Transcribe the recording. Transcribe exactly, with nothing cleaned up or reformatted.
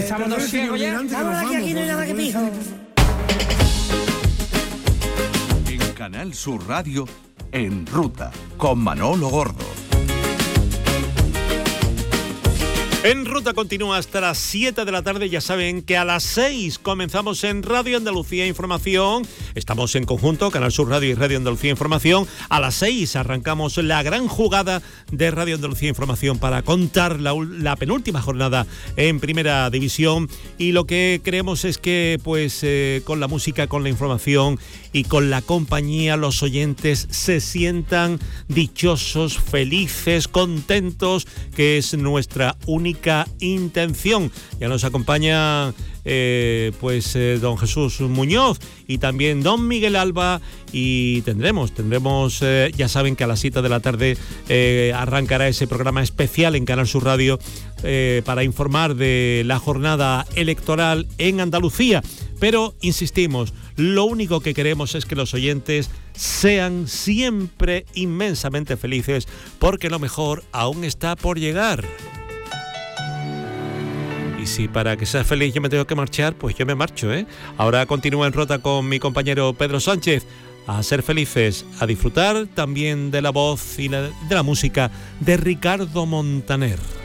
estamos dos ciegos ya. Vamos aquí, aquí no hay nada que pijo. En Canal Sur Radio, En Ruta, con Manolo Gordo. En Ruta continúa hasta las siete de la tarde. Ya saben que a las seis comenzamos en Radio Andalucía Información. Estamos en conjunto, Canal Sur Radio y Radio Andalucía Información. A las seis arrancamos la gran jugada de Radio Andalucía Información para contar la, la penúltima jornada en Primera División. Y lo que creemos es que pues eh, con la música, con la información y con la compañía, los oyentes se sientan dichosos, felices, contentos, que es nuestra única intención. Ya nos acompaña eh, pues eh, don Jesús Muñoz y también don Miguel Alba, y tendremos, tendremos eh, ya saben que a las siete de la tarde eh, arrancará ese programa especial en Canal Sur Radio eh, para informar de la jornada electoral en Andalucía. Pero insistimos, lo único que queremos es que los oyentes sean siempre inmensamente felices, porque lo mejor aún está por llegar. Y si para que seas feliz yo me tengo que marchar, pues yo me marcho, ¿eh? Ahora continúa En Ruta con mi compañero Pedro Sánchez. A ser felices, a disfrutar también de la voz y la, de la música de Ricardo Montaner.